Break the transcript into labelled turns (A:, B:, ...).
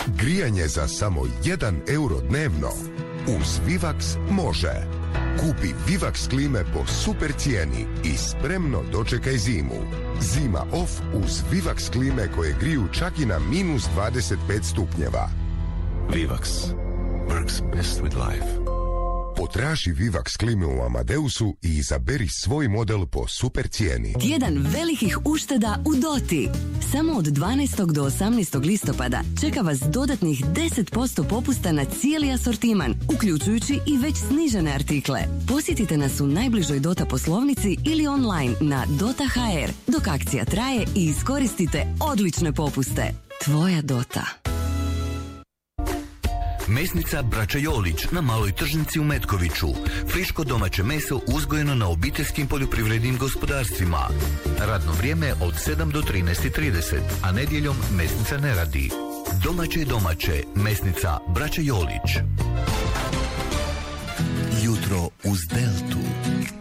A: Grijanje za samo 1 euro dnevno. Uz Vivax može. Kupi Vivax klime po super cijeni i spremno dočekaj zimu. Zima off uz Vivax klime koje griju čak i na minus 25 stupnjeva.
B: Vivax. Works best with life.
A: Potraži Vivax klime u Amadeusu i izaberi svoj model po super cijeni.
C: Tjedan velikih ušteda u Doti. Samo od 12. do 18. listopada čeka vas dodatnih 10% popusta na cijeli asortiman, uključujući i već snižene artikle. Posjetite nas u najbližoj Dota poslovnici ili online na dota.hr dok akcija traje i iskoristite odlične popuste. Tvoja Dota.
D: Mesnica Braća Jolić na Maloj tržnici u Metkoviću. Friško domaće meso uzgojeno na obiteljskim poljoprivrednim gospodarstvima. Radno vrijeme od 7 do 13:30, a nedjeljom mesnica ne radi. Domaće, mesnica Braća Jolić.
E: Jutro uz Deltu.